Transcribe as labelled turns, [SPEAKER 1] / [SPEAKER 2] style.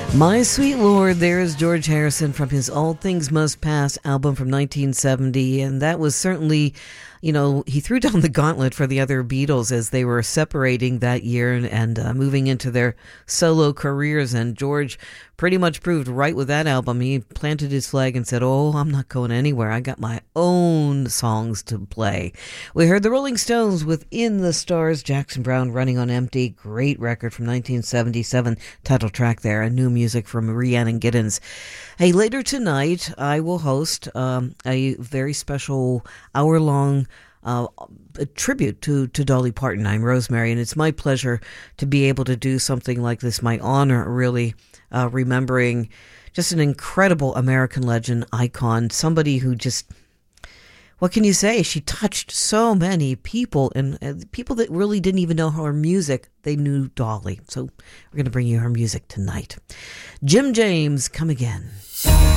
[SPEAKER 1] My Sweet Lord, there is George Harrison from his All Things Must Pass album from 1970, and that was certainly, he threw down the gauntlet for the other Beatles as they were separating that year and moving into their solo careers, and George pretty much proved right with that album. He planted his flag and said, I'm not going anywhere. I got my own songs to play. We heard the Rolling Stones with In the Stars, Jackson Browne, Running on Empty. Great record from 1977, title track there, and new music from Rhiannon Giddens. Hey, later tonight, I will host a very special hour-long a tribute to Dolly Parton. I'm Rosemary, and it's my pleasure to be able to do something like this. My honor, really, remembering just an incredible American legend, icon, somebody who just, what can you say? She touched so many people, and people that really didn't even know her music, they knew Dolly. So we're going to bring you her music tonight. Jim James, Come Again.